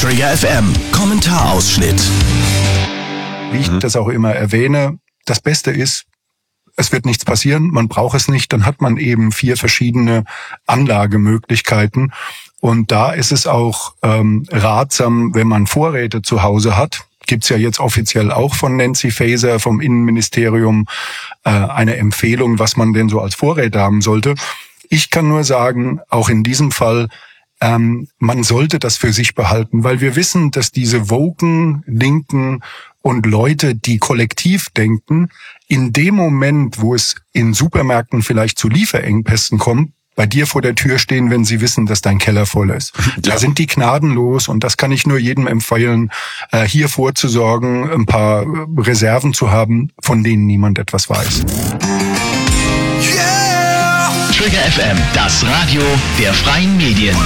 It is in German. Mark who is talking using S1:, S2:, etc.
S1: Trigger FM Kommentarausschnitt.
S2: Wie ich das auch immer erwähne, das Beste ist, es wird nichts passieren, man braucht es nicht, dann hat man eben 4 verschiedene Anlagemöglichkeiten. Und da ist es auch ratsam, wenn man Vorräte zu Hause hat. Gibt's ja jetzt offiziell auch von Nancy Faeser vom Innenministerium eine Empfehlung, was man denn so als Vorräte haben sollte. Ich kann nur sagen, auch in diesem Fall, man sollte das für sich behalten, weil wir wissen, dass diese woken Linken und Leute, die kollektiv denken, in dem Moment, wo es in Supermärkten vielleicht zu Lieferengpässen kommt, bei dir vor der Tür stehen, wenn sie wissen, dass dein Keller voll ist. Ja. Da sind die gnadenlos und das kann ich nur jedem empfehlen, hier vorzusorgen, ein paar Reserven zu haben, von denen niemand etwas weiß.
S1: Trigger FM, das Radio der freien Medien.